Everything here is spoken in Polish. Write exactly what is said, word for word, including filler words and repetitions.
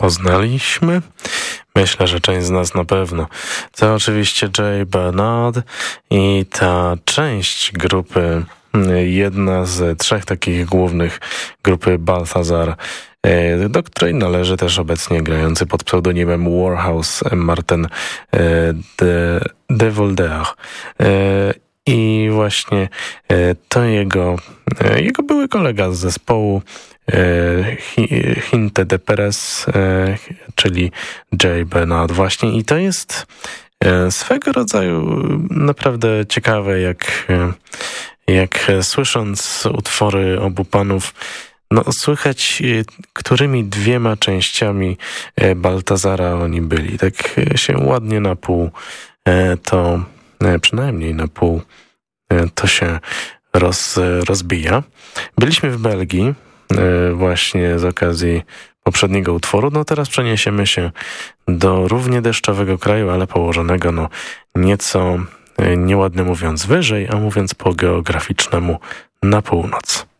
poznaliśmy? Myślę, że część z nas na pewno. To oczywiście Jay Bernard i ta część grupy, jedna z trzech takich głównych grupy Balthazar, do której należy też obecnie grający pod pseudonimem Warhouse Martin de, de Volder. I właśnie to jego, jego były kolega z zespołu Hinte de Perez, czyli Jay Bernard właśnie. I to jest swego rodzaju naprawdę ciekawe, jak, jak słysząc utwory obu panów, no słychać, którymi dwiema częściami Baltazara oni byli. Tak się ładnie na pół to, przynajmniej na pół to się roz, rozbija. Byliśmy w Belgii właśnie z okazji poprzedniego utworu. No teraz przeniesiemy się do równie deszczowego kraju, ale położonego no nieco, nieładnie mówiąc, wyżej, a mówiąc po geograficznemu, na północ.